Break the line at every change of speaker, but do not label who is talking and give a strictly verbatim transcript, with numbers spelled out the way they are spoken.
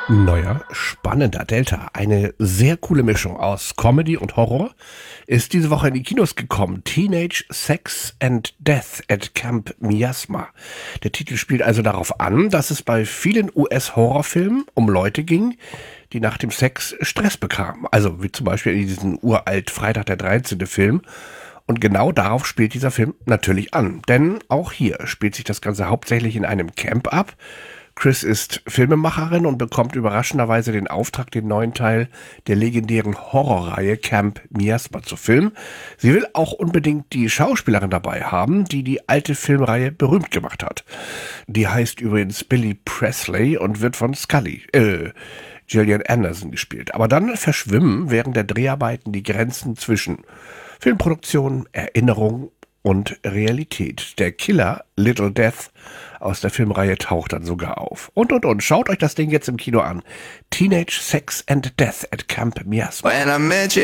Neuer, spannender Delta, eine sehr coole Mischung aus Comedy und Horror, ist diese Woche in die Kinos gekommen. Teenage Sex and Death at Camp Miasma. Der Titel spielt also darauf an, dass es bei vielen U S-Horrorfilmen um Leute ging, die nach dem Sex Stress bekamen. Also wie zum Beispiel in diesem uralt Freitag der dreizehnte Film. Und genau darauf spielt dieser Film natürlich an. Denn auch hier spielt sich das Ganze hauptsächlich in einem Camp ab. Chris ist Filmemacherin und bekommt überraschenderweise den Auftrag, den neuen Teil der legendären Horrorreihe Camp Miasma zu filmen. Sie will auch unbedingt die Schauspielerin dabei haben, die die alte Filmreihe berühmt gemacht hat. Die heißt übrigens Billy Presley und wird von Scully, äh, Gillian Anderson gespielt. Aber dann verschwimmen während der Dreharbeiten die Grenzen zwischen Filmproduktion, Erinnerung und Realität. Der Killer Little Death aus der Filmreihe taucht dann sogar auf. Und, und, und. Schaut euch das Ding jetzt im Kino an. Teenage Sex and Death at Camp Miasma. When I met you